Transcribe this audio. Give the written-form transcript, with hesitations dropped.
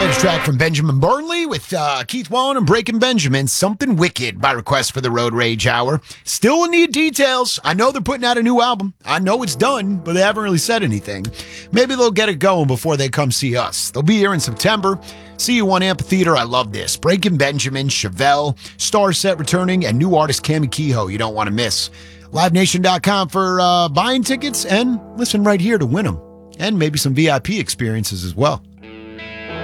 Next track from Benjamin Burnley with Keith Wallen and Breaking Benjamin, Something Wicked by request for the Road Rage Hour. Still need details. I know they're putting out a new album. I know it's done, but they haven't really said anything. Maybe they'll get it going before they come see us. They'll be here in September. See you on Amphitheater. I love this. Breaking Benjamin, Chevelle, Star Set returning, and new artist Cami Kehoe you don't want to miss. LiveNation.com for buying tickets, and listen right here to win them. And maybe some VIP experiences as well.